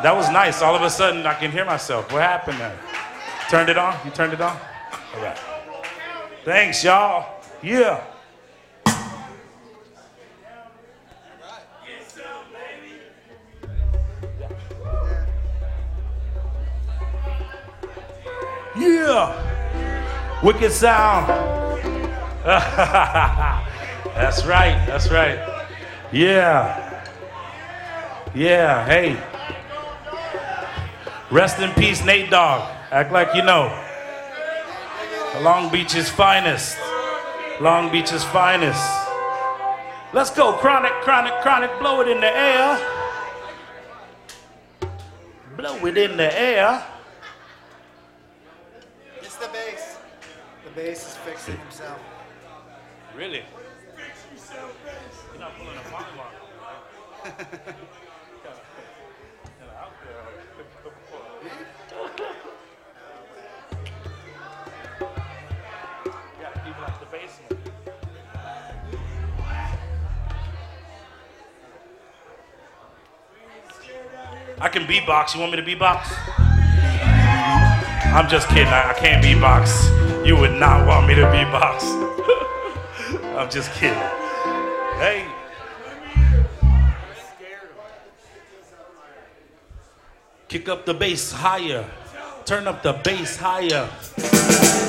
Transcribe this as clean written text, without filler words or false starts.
That was nice. All of a sudden, I can hear myself. What happened there? Turned it on? You turned it on? All right. Thanks, y'all. Yeah. Yeah. Wicked sound. That's right. That's right. Yeah. Yeah. Hey. Rest in peace, Nate Dogg. Act like you know. Long Beach's finest. Long Beach's finest. Let's go. Chronic, chronic, chronic. Blow it in the air. Blow it in the air. It's the bass. The bass is fixing himself. Really? Fix yourself, bass. You're not pulling a bottom on. I can beatbox. You want me to beatbox? I'm just kidding. I can't beatbox. You would not want me to beatbox. I'm just kidding. Hey. Kick up the bass higher. Turn up the bass higher.